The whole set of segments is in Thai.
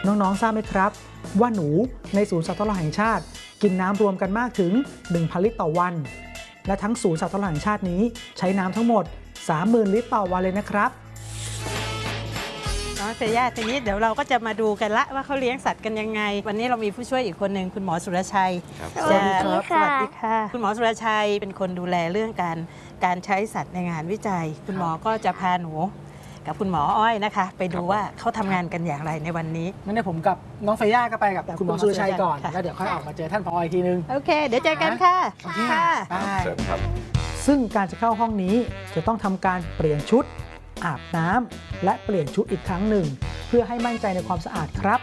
น้องๆทราบไหมครับว่าหนูในศูนย์สัตว์ทดลองแห่งชาติกินน้ำรวมกันมากถึง 1,000 ลิตรต่อวันและทั้งศูนย์สัตว์ทดลองแห่งชาตินี้ใช้น้ำทั้งหมด 30,000 ลิตรต่อวันเลยนะครับน้องเฟย่าทีนี้เดี๋ยวเราก็จะมาดูกันละว่าเขาเลี้ยงสัตว์กันยังไงวันนี้เรามีผู้ช่วยอีกคนหนึ่งคุณหมอสุรชัยสวัสดีครับสวัสดีค่ะคุณหมอสุรชัยเป็นคนดูแลเรื่องการใช้สัตว์ในงานวิจัยคุณหมอก็จะพาหนูกับคุณหมออ้อยนะคะไปดูว่าเขาทำงานกันอย่างไรในวันนี้งั้นเดี๋ยวผมกับน้องเฟย่าก็ไปกับคุณหมอสุรชัยก่อนแล้วเดี๋ยวค่อยออกมาเจอท่านผออีกทีนึงโอเคเดี๋ยวเจอกันค่ะเชิญครับซึ่งการจะเข้าห้องนี้จะต้องทำการเปลี่ยนชุดอาบน้ำและเปลี่ยนชุดอีกครั้งหนึ่งเพื่อให้มั่นใจในความสะอาดครับ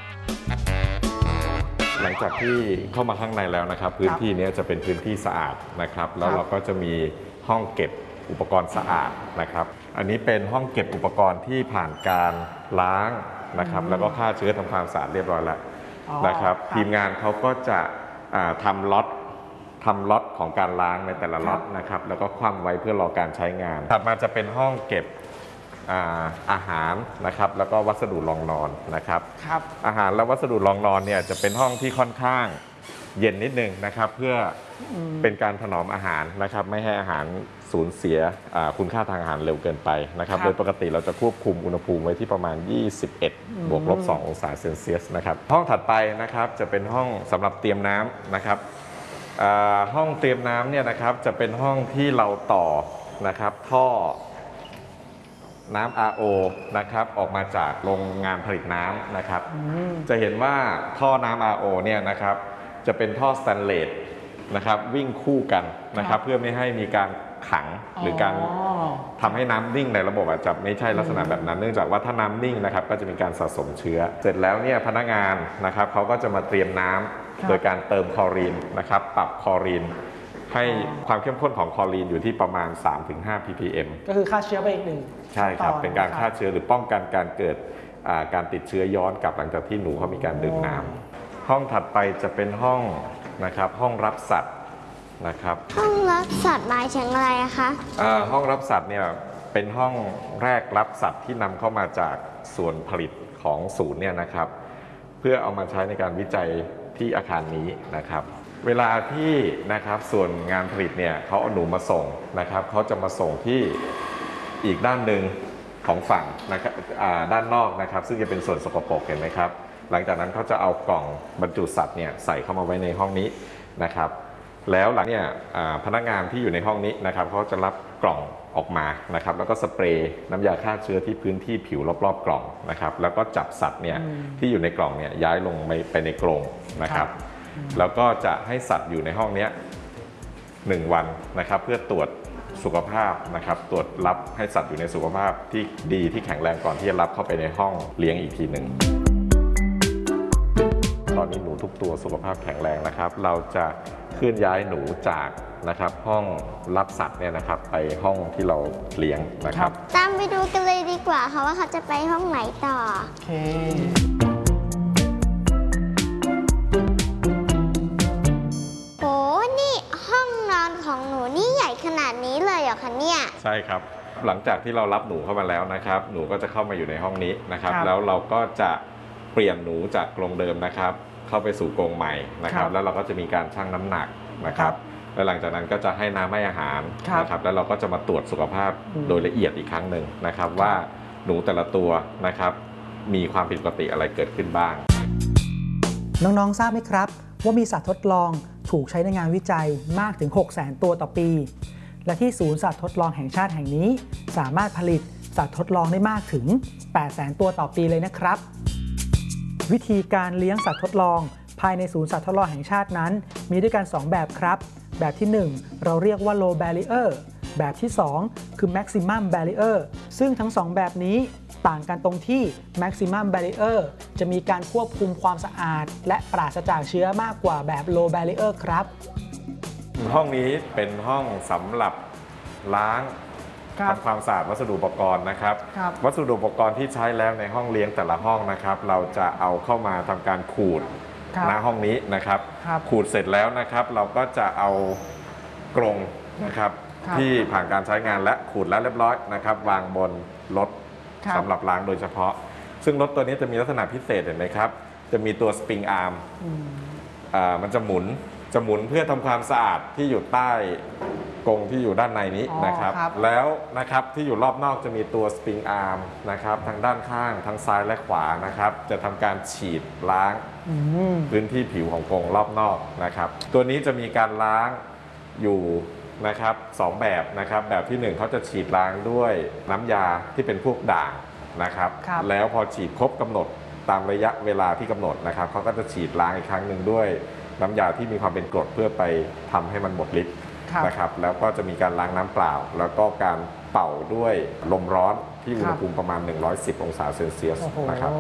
หลังจากที่เข้ามาข้างในแล้วนะครับพื้นที่นี้จะเป็นพื้นที่สะอาดนะครับแล้วเราก็จะมีห้องเก็บอุปกรณ์สะอาดนะครับอันนี้เป็นห้องเก็บอุปกรณ์ที่ผ่านการล้างนะครับแล้วก็ฆ่าเชื้อทำความสะอาดเรียบร้อยแล้วนะครับทีมงานเขาก็จะทำล็อตของการล้างในแต่ละล็อตนะครับแล้วก็คว่ำไว้เพื่อรอการใช้งานถัดมาจะเป็นห้องเก็บอาหารนะครับแล้วก็วัสดุรองนอนนะครับอาหารและวัสดุรองนอนเนี่ยจะเป็นห้องที่ค่อนข้างเย็นนิดนึงนะครับเพื่อเป็นการถนอมอาหารนะครับไม่ให้อาหารสูญเสียคุณค่าทางอาหารเร็วเกินไปนะครับโดยปกติเราจะควบคุมอุณหภูมิไว้ที่ประมาณ21 บวก-2 องศาเซนเซียสนะครับห้องถัดไปนะครับจะเป็นห้องสำหรับเตรียมน้ำนะครับห้องเตรียมน้ำเนี่ยนะครับจะเป็นห้องที่เราต่อนะครับท่อน้ำ RO นะครับออกมาจากโรงงานผลิตน้ำนะครับจะเห็นว่าท่อน้ำ RO เนี่ยนะครับจะเป็นท่อสแตนเลสนะครับวิ่งคู่กันนะครับเพื่อไม่ให้มีการขังหรือการทำให้น้ำนิ่งในระบบอาจจะไม่ใช่ลักษณะแบบนั้นเนื่องจากว่าถ้าน้ำนิ่งนะครับก็จะมีการสะสมเชื้อเสร็จแล้วเนี่ยพนักงานนะครับเขาก็จะมาเตรียมน้ำโดยการเติมคลอรีนนะครับปรับคลอรีนให้ความเข้มข้นของคลอรีนอยู่ที่ประมาณ 3-5 ppm ก็คือฆ่าเชื้อไปอีกหนึ่งใช่ครับเป็นการฆ่าเชื้อหรือป้องกันการเกิดการติดเชื้อย้อนกลับหลังจากที่หนูเขามีการดื่มน้ำห้องถัดไปจะเป็นห้องนะครับห้องรับสัตว์นะครับห้องรับสัตว์หมายถึงอะไรคะห้องรับสัตว์เนี่ยเป็นห้องแรกรับสัตว์ที่นำเข้ามาจากส่วนผลิตของศูนย์เนี่ยนะครับเพื่อเอามาใช้ในการวิจัยที่อาคารนี้นะครับเวลาที่นะครับส่วนงานผลิตเนี่ยเขาเอาหนูมาส่งนะครับเขาจะมาส่งที่อีกด้านหนึ่งของฝั่งนะครับด้านนอกนะครับซึ่งจะเป็นส่วนสกปรกเห็นไหมครับหลังจากนั้นเขาจะเอากล่องบรรจุสัตว์เนี่ยใส่เข้ามาไว้ในห้องนี้นะครับแล้วหลังเนี่ยพนักงานที่อยู่ในห้องนี้นะครับเขาจะรับกล่องออกมานะครับแล้วก็สเปรย์น้ำยาฆ่าเชื้อที่พื้นที่ผิวรอบๆกล่องนะครับแล้วก็จับสัตว์เนี่ยที่อยู่ในกล่องเนี่ยย้ายลงไปในกรงนะครับแล้วก็จะให้สัตว์อยู่ในห้องนี้1 วันนะครับเพื่อตรวจสุขภาพนะครับตรวจรับให้สัตว์อยู่ในสุขภาพที่ดีที่แข็งแรงก่อนที่จะรับเข้าไปในห้องเลี้ยงอีกทีหนึ่งตอนนี้หนูทุกตัวสุขภาพแข็งแรงนะครับเราจะเคลื่อนย้ายหนูจากนะครับห้องรับสัตว์เนี่ยนะครับไปห้องที่เราเลี้ยงนะครับตามไปดูกันเลยดีกว่าค่ะว่าเขาจะไปห้องไหนต่อโอเคโหนี่ห้องนอนของหนูนี่ใหญ่ขนาดนี้เลยเหรอคะเนี่ยใช่ครับหลังจากที่เรารับหนูเข้ามาแล้วนะครับหนูก็จะเข้ามาอยู่ในห้องนี้นะครับแล้วเราก็จะเปลี่ยนหนูจากกรงเดิมนะครับเข้าไปสู่กรงใหม่นะครับแล้วเราก็จะมีการชั่งน้ำหนักนะครับและหลังจากนั้นก็จะให้น้ำให้อาหารนะครับแล้วเราก็จะมาตรวจสุขภาพโดยละเอียดอีกครั้งหนึ่งนะครับว่าหนูแต่ละตัวนะครับมีความผิดปกติอะไรเกิดขึ้นบ้างน้องๆทราบไหมครับว่ามีสัตว์ทดลองถูกใช้ในงานวิจัยมากถึง 600,000 ตัวต่อปีและที่ศูนย์สัตว์ทดลองแห่งชาติแห่งนี้สามารถผลิตสัตว์ทดลองได้มากถึง 800,000 ตัวต่อปีเลยนะครับวิธีการเลี้ยงสัตว์ทดลองภายในศูนย์สัตว์ทดลองแห่งชาตินั้นมีด้วยกัน2แบบครับแบบที่1เราเรียกว่า low barrier แบบที่2คือ maximum barrier ซึ่งทั้ง2แบบนี้ต่างกันตรงที่ maximum barrier จะมีการควบคุมความสะอาดและปราศจากเชื้อมากกว่าแบบ low barrier ครับห้องนี้เป็นห้องสำหรับล้างทำความสะอาดวัสดุอุปกรณ์นะครับวัสดุอุปกรณ์ที่ใช้แล้วในห้องเลี้ยงแต่ละห้องนะครับเราจะเอาเข้ามาทำการขูดณห้องนี้นะครับขูดเสร็จแล้วนะครับเราก็จะเอากรงนะครับที่ผ่านการใช้งานและขูดแล้วเรียบร้อยนะครับวางบนรถสำหรับล้างโดยเฉพาะซึ่งรถตัวนี้จะมีลักษณะพิเศษเห็นไหมครับจะมีตัวสปริงอาร์มมันจะหมุนเพื่อทำความสะอาดที่อยู่ใต้กรงที่อยู่ด้านในนี้นะครับแล้วนะครับที่อยู่รอบนอกจะมีตัวสปริงอาร์มนะครับทางด้านข้างทั้งซ้ายและขวานะครับจะทำการฉีดล้างพื้นที่ผิวของกรงรอบนอกนะครับตัวนี้จะมีการล้างอยู่นะครับ2แบบนะครับแบบที่1เขาจะฉีดล้างด้วยน้ำยาที่เป็นพวกด่างนะครับแล้วพอฉีดครบกำหนดตามระยะเวลาที่กำหนดนะครับเขาก็จะฉีดล้างอีกครั้งหนึ่งด้วยน้ำยาที่มีความเป็นกรดเพื่อไปทำให้มันหมดฤทธิ์นะครับแล้วก็จะมีการล้างน้ำเปล่าแล้วก็การเป่าด้วยลมร้อนที่อุณหภูมิประมาณ110องศาเซลเซียสนะครับ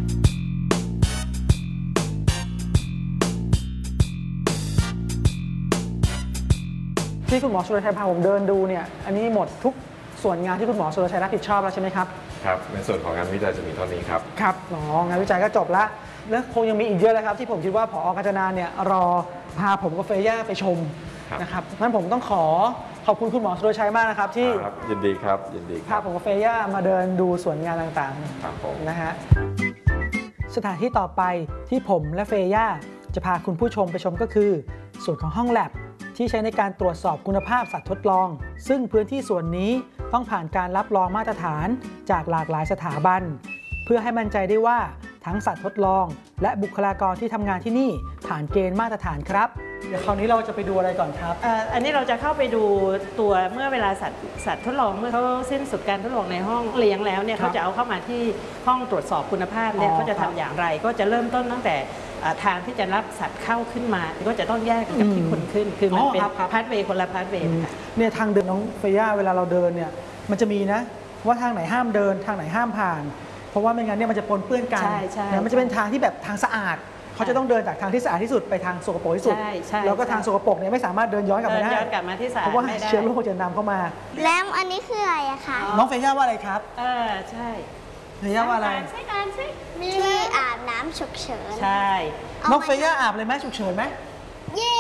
ที่คุณหมอสุรชัยพาผมเดินดูเนี่ยอันนี้หมดทุกส่วนงานที่คุณหมอสุรชัยรับผิดชอบแล้วใช่ไหมครับครับในส่วนของงานวิจัยจะมีเท่านี้ครับครับงานวิจัยก็จบแล้วแล้วคงยังมีอีกเยอะเลยครับที่ผมคิดว่าผอ.กาญจนาเนี่ยรอพาผมกับเฟย่าไปชมนะครับงั้นผมต้องขอบคุณคุณหมอสุรชัยมากนะครับที่ยินดีครับพาผมกับเฟย่ามาเดินดูส่วนงานต่างๆนะฮะสถานที่ต่อไปที่ผมและเฟย่าจะพาคุณผู้ชมไปชมก็คือส่วนของห้องแลบที่ใช้ในการตรวจสอบคุณภาพสัตว์ทดลองซึ่งพื้นที่ส่วนนี้ต้องผ่านการรับรองมาตรฐานจากหลากหลายสถาบันเพื่อให้มั่นใจได้ว่าทั้งสัตว์ทดลองและบุคลากรที่ทำงานที่นี่ผ่านเกณฑ์มาตรฐานครับเดี๋ยวคราวนี้เราจะไปดูอะไรก่อนครับอันนี้เราจะเข้าไปดูตัวเมื่อเวลาสัตว์ทดลองเมื่อเขาสิ้นสุดการทดลองในห้องเลี้ยงแล้วเนี่ยเขาจะเอาเข้ามาที่ห้องตรวจสอบคุณภาพเนี่ยเขาจะทำอย่างไรก็จะเริ่มต้นตั้งแต่ทางที่จะรับสัตว์เข้าขึ้นมาก็จะต้องแยกกับที่คนขึ้นคือมันเป็นพาสเวย์คนละพาสเวย์เนี่ยทางเดินน้องเฟย่าเวลาเราเดินเนี่ยมันจะมีนะว่าทางไหนห้ามเดินทางไหนห้ามผ่านเพราะว่าไม่งั้นเนี่ยมันจะปนเปื้อนกันมันจะเป็นทางที่แบบทางสะอาดเขาจะต้องเดินจากทางที่สะอาดที่สุดไปทางสกปรกที่สุดแล้วก็ทางสกปรกเนี่ยไม่สามารถเดินย้อนกลับมาได้เพราะว่าเชื้อโรคจะนำเข้ามาแล้วอันนี้คืออะไรอะคะน้องเฟย่าว่าอะไรครับใช่เฟย่าว่าอะไรที่อาบน้ำฉุกเฉินใช่น้องเฟย่าอาบเลยไหมฉุกเฉินไหมเย้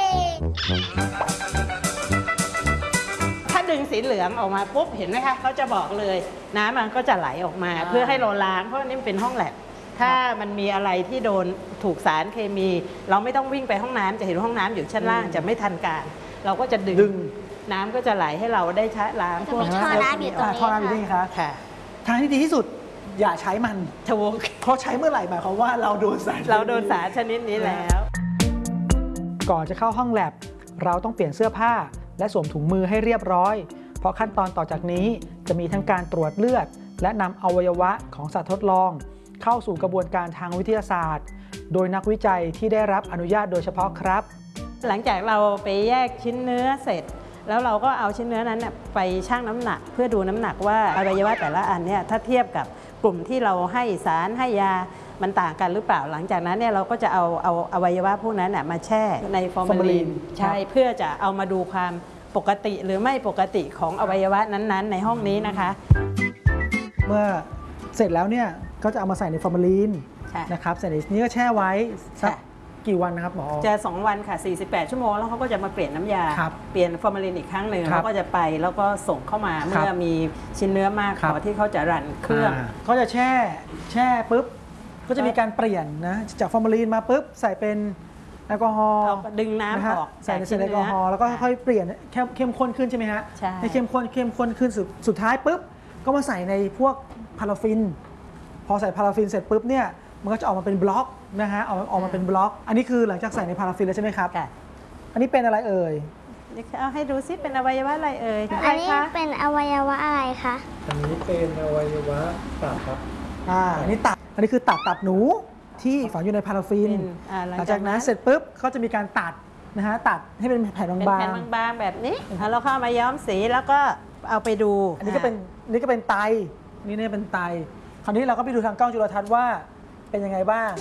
ถ้าดึงสีเหลืองออกมาปุ๊บเห็นไหมคะเขาจะบอกเลยน้ำมันก็จะไหลออกมาเพื่อให้เราล้างเพราะนี่เป็นห้องแลบถ้ามันมีอะไรที่โดนถูกสารเคมีเราไม่ต้องวิ่งไปห้องน้ำจะเห็นห้องน้ำอยู่ชั้นล่างจะไม่ทันการเราก็จะดึงน้ำก็จะไหลให้เราได้ชะล้างพวกท่อน้ำอยู่ตรงนี้ท่อน้ำอยู่นี่ค่ะทางที่ดีที่สุดอย่าใช้มันถูกเพราะใช้เมื่อไหร่หมายความว่าเราโดนสารชนิดนี้แล้วก่อนจะเข้าห้องแลบเราต้องเปลี่ยนเสื้อผ้าและสวมถุงมือให้เรียบร้อยเพราะขั้นตอนต่อจากนี้จะมีทั้งการตรวจเลือดและนำอวัยวะของสัตว์ทดลองเข้าสู่กระบวนการทางวิทยาศาสตร์โดยนักวิจัยที่ได้รับอนุญาตโดยเฉพาะครับหลังจากเราไปแยกชิ้นเนื้อเสร็จแล้วเราก็เอาชิ้นเนื้อนั้นไปชั่งน้ำหนักเพื่อดูน้ำหนักว่าอวัยวะแต่ละอันเนี่ยถ้าเทียบกับกลุ่มที่เราให้สารให้ยามันต่างกันหรือเปล่าหลังจากนั้นเนี่ยเราก็จะเอาอวัยวะพวกนั้นมาแช่ในฟอร์มาลีนใช่เพื่อจะเอามาดูความปกติหรือไม่ปกติของอวัยวะนั้นๆในห้องนี้นะคะเมื่อเสร็จแล้วเนี่ยก็จะเอามาใส่ในฟอร์มาลีนนะครับใส่ในนี้ก็แช่ไว้สักกี่วันนะครับหมอจะ2 วันค่ะ48 ชั่วโมงแล้วเขาก็จะมาเปลี่ยนน้ำยาเปลี่ยนฟอร์มาลีนอีกครั้งหนึ่งแล้วก็จะไปแล้วก็ส่งเข้ามาเมื่อมีชิ้นเนื้อมากพอที่เขาจะรันเครื่องก็จะแช่ปุ๊บก็จะมีการเปลี่ยนนะจากฟอร์มาลีนมาปุ๊บใส่เป็นแอลกอฮอล์ดึงน้ำออกใส่ในแอลกอฮอล์แล้วก็ค่อยเปลี่ยนเข้มข้นขึ้นใช่ไหมฮะใช่เข้มข้นขึ้นสุดท้ายปุ๊บก็มาใส่ในพวกพาราฟินพอใส่พาราฟินเสร็จปุ๊บเนี่ยมันก็จะออกมาเป็นบล็อกนะฮะออกมาเป็นบล็อกอันนี้คือหลังจากใส่ในพาราฟินแล้วใช่ไหมครับอันนี้เป็นอะไรเอ่ยเอาให้ดูซิเป็นอวัยวะอะไรเอ่ยอันนี้เป็นอวัยวะอะไรคะอันนี้เป็นอวัยวะตับครับอันนี้ตับอันนี้คือตับหนูที่ฝังอยู่ในพาราฟินหลังจากนั้นเสร็จปุ๊บเขาจะมีการตัดนะฮะตัดให้เป็นแผ่นบางๆแบบนี้เราเข้ามาย้อมสีแล้วก็เอาไปดูอันนี้ก็เป็นไตนี่เนี่ยเป็นไตคราวนี้เราก็ไปดูทางกล้องจุลทรรศน์ว่าเป็นยังไงบ้าง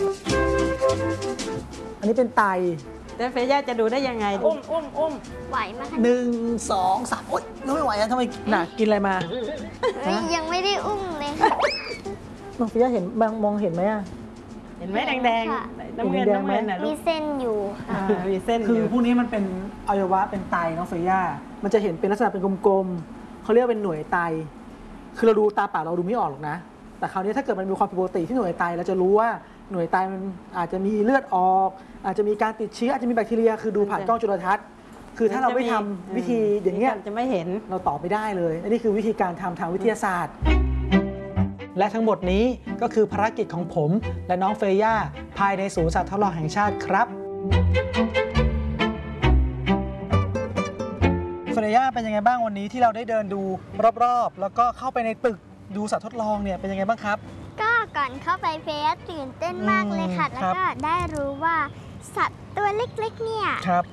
อันนี้เป็นไตแล้วเฟย่าจะดูได้ยังไงอุ้มไหวไหมคะ 1 2 3โอ๊ยไม่ไหวอ่ะทำไมหนักกินอะไรมายังไม่ได้อุ้มเลยน้องเฟย่าเห็นมองเห็นไหมอ่ะเห็นไหมแดงๆน้ำเงินมีเส้นอยู่ค่ะมีเส้นคือพวกนี้มันเป็นอวัยวะเป็นไตน้องเฟย่ามันจะเห็นเป็นลักษณะเป็นกลมๆเขาเรียกเป็นหน่วยไตคือเราดูตาเปล่าเราดูไม่ออกหรอกนะแต่คราวนี้ถ้าเกิดมันมีความผิดปกติที่หน่วยไตเราจะรู้ว่าหน่วยไตมันอาจจะมีเลือดออก อาจจะมีการติดเชื้ออาจจะมีแบคทีเรียคือดูผ่านกล้องจุลทรรศน์คือถ้าเราไม่ทำวิธีอย่างเงี้ยจะไม่เห็นเราตอบไม่ได้เลยอันนี้คือวิธีการทำทางวิทยาศาสตร์ และทั้งหมดนี้ก็คือภารกิจของผมและน้องเฟย่าภายในศูนย์สัตว์ทดลองแห่งชาติครับเฟย่าเป็นยังไงบ้างวันนี้ที่เราได้เดินดูรอบๆแล้วก็เข้าไปในตึกดูสัตว์ทดลองเนี่ยเป็นยังไงบ้างครับก็ก่อนเข้าไปเฟสตื่นเต้นมากเลยค่ะ แล้วก็ได้รู้ว่าสัตว์ตัวเล็กๆเนี่ยครับ